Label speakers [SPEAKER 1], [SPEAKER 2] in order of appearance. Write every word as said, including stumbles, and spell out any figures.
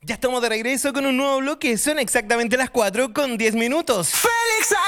[SPEAKER 1] Ya estamos de regreso con un nuevo bloque. Son exactamente las cuatro con diez minutos.
[SPEAKER 2] Félix